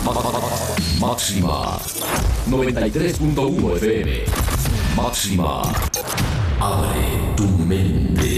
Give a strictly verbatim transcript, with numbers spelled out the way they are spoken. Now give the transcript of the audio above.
Máxima noventa y tres punto uno F M. Máxima. Abre tu mente.